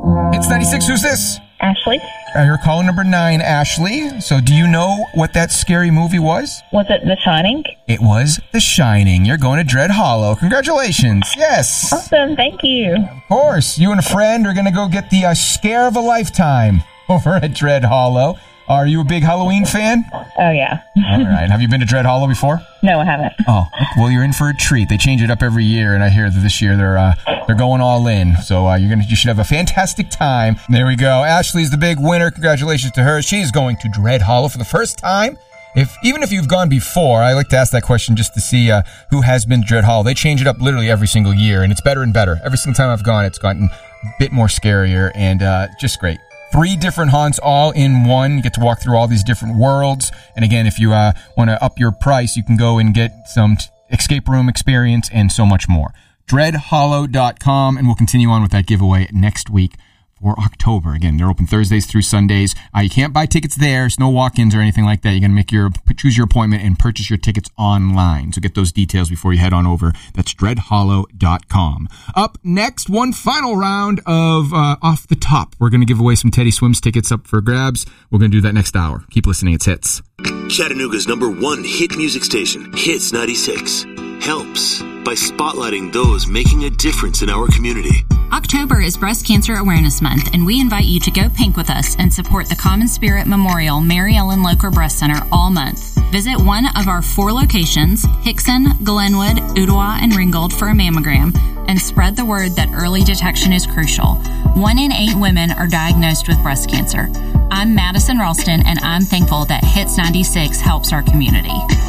It's 96. Who's this? Ashley. You're calling number 9, Ashley. So do you know what that scary movie was? Was it The Shining? It was The Shining. You're going to Dread Hollow. Congratulations. Yes. Awesome. Thank you. Of course. You and a friend are going to go get the scare of a lifetime over at Dread Hollow. Are you a big Halloween fan? Oh, yeah. All right. Have you been to Dread Hollow before? No, I haven't. Oh, well, you're in for a treat. They change it up every year, and I hear that this year they're going all in. So you should have a fantastic time. There we go. Ashley's the big winner. Congratulations to her. She's going to Dread Hollow for the first time. Even if you've gone before, I like to ask that question just to see who has been to Dread Hollow. They change it up literally every single year, and it's better and better. Every single time I've gone, it's gotten a bit more scarier and just great. 3 different haunts all in one. You get to walk through all these different worlds. And again, if you want to up your price, you can go and get some escape room experience and so much more. DreadHollow.com, and we'll continue on with that giveaway next week for October. Again, they're open Thursdays through Sundays. You can't buy tickets there. There's no walk-ins or anything like that. You're going to choose your appointment and purchase your tickets online. So get those details before you head on over. That's DreadHollow.com. Up next, one final round of Off the Top. We're going to give away some Teddy Swims tickets up for grabs. We're going to do that next hour. Keep listening. It's Hits. Chattanooga's #1 hit music station, Hits 96, helps by spotlighting those making a difference in our community. October is Breast Cancer Awareness Month, and we invite you to go pink with us and support the Common Spirit Memorial Mary Ellen Locher Breast Center all month. Visit one of our 4 locations, Hickson, Glenwood, Ottawa, and Ringgold for a mammogram, and spread the word that early detection is crucial. 1 in 8 women are diagnosed with breast cancer. I'm Madison Ralston, and I'm thankful that Hits 96 helps our community.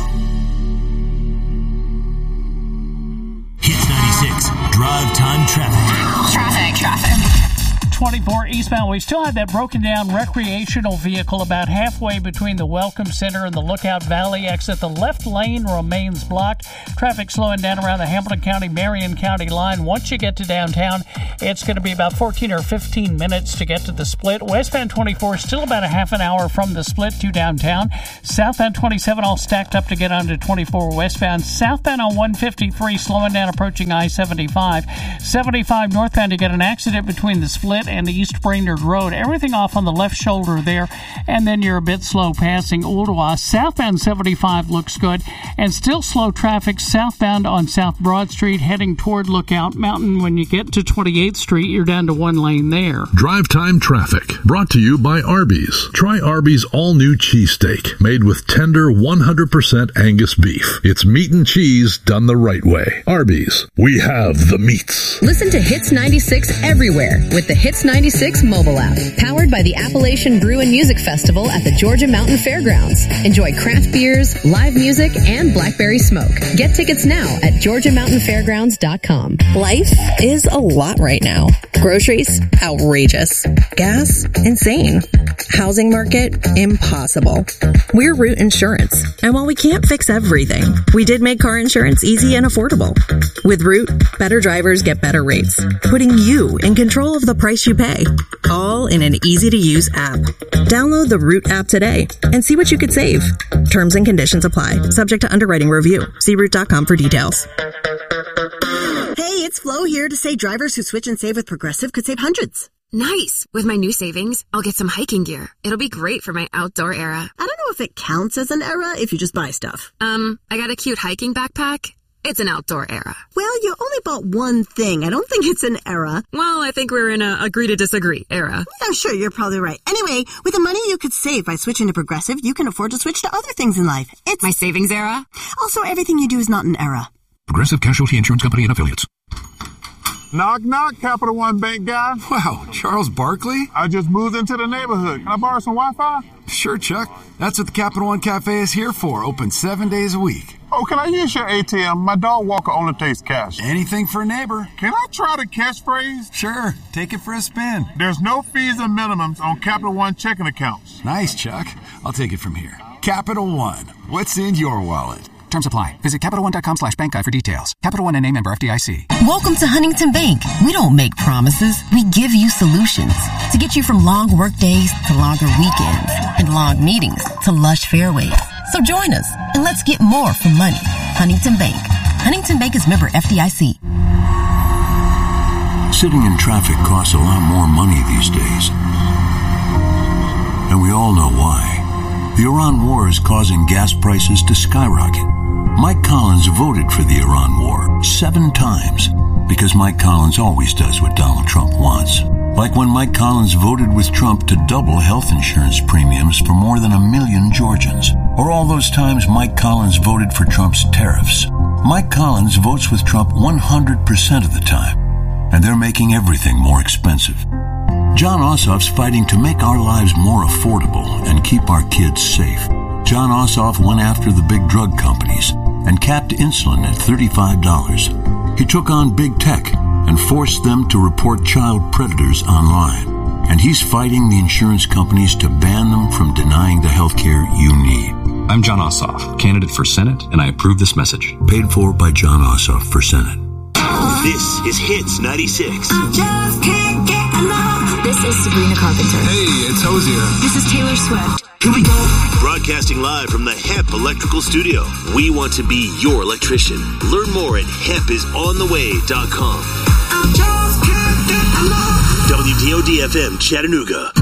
Hits 96, drive time traffic. Traffic. 24 eastbound. We still have that broken down recreational vehicle about halfway between the Welcome Center and the Lookout Valley exit. The left lane remains blocked. Traffic slowing down around the Hamilton County, Marion County line. Once you get to downtown, it's going to be about 14 or 15 minutes to get to the split. Westbound 24 still about a half an hour from the split to downtown. Southbound 27 all stacked up to get onto 24 westbound. Southbound on 153 slowing down approaching I-75. 75 northbound to get an accident between the split and the East Brainerd Road. Everything off on the left shoulder there, and then you're a bit slow passing Ottawa. Southbound 75 looks good, and still slow traffic southbound on South Broad Street heading toward Lookout Mountain. When you get to 28th Street, you're down to 1 lane there. Drive time traffic brought to you by Arby's. Try Arby's all-new cheesesteak made with tender 100% Angus beef. It's meat and cheese done the right way. Arby's, we have the meats. Listen to Hits 96 everywhere with the Hits 96 mobile app, powered by the Appalachian Brew and Music Festival at the Georgia Mountain Fairgrounds. Enjoy craft beers, live music, and blackberry smoke. Get tickets now at GeorgiaMountainFairgrounds.com. Life is a lot right now. Groceries, outrageous. Gas, insane. Housing market, impossible. We're Root Insurance, and while we can't fix everything, we did make car insurance easy and affordable. With Root, better drivers get better rates, putting you in control of the price you pay, all in an easy-to-use app. Download the Root app today and see what you could save. Terms and conditions apply, subject to underwriting review. See Root.com for details. Hey, it's Flo here to say drivers who switch and save with Progressive could save hundreds. Nice. With my new savings, I'll get some hiking gear. It'll be great for my outdoor era. I don't know if it counts as an era if you just buy stuff. I got a cute hiking backpack. It's an outdoor era. Well, you only bought one thing. I don't think it's an era. Well, I think we're in a agree to disagree era. Yeah, sure, you're probably right. Anyway, with the money you could save by switching to Progressive, you can afford to switch to other things in life. It's my savings era. Also, everything you do is not an era. Progressive Casualty Insurance Company and Affiliates. Knock, knock, Capital One Bank guy. Wow, Charles Barkley? I just moved into the neighborhood. Can I borrow some Wi-Fi? Sure, Chuck. That's what the Capital One Cafe is here for. Open 7 days a week. Oh, can I use your ATM? My dog Walker only takes cash. Anything for a neighbor. Can I try the catchphrase? Sure. Take it for a spin. There's no fees and minimums on Capital One checking accounts. Nice, Chuck. I'll take it from here. Capital One. What's in your wallet? Terms apply. Visit CapitalOne.com/bankguide for details. Capital One and member FDIC. Welcome to Huntington Bank. We don't make promises. We give you solutions to get you from long work days to longer weekends and long meetings to lush fairways. So join us and let's get more for money. Huntington Bank. Huntington Bank is member FDIC. Sitting in traffic costs a lot more money these days. And we all know why. The Iran war is causing gas prices to skyrocket. Mike Collins voted for the Iran war 7 times because Mike Collins always does what Donald Trump wants. Like when Mike Collins voted with Trump to double health insurance premiums for more than 1 million Georgians. Or all those times Mike Collins voted for Trump's tariffs. Mike Collins votes with Trump 100% of the time. And they're making everything more expensive. John Ossoff's fighting to make our lives more affordable and keep our kids safe. John Ossoff went after the big drug companies and capped insulin at $35. He took on big tech and forced them to report child predators online. And he's fighting the insurance companies to ban them from denying the health care you need. I'm John Ossoff, candidate for Senate, and I approve this message. Paid for by John Ossoff for Senate. This is Hits 96. This is Sabrina Carpenter. Hey, it's Hosier. This is Taylor Swift. Here we go. Broadcasting live from the HEP Electrical Studio. We want to be your electrician. Learn more at hepisontheway.com. WDOD FM Chattanooga.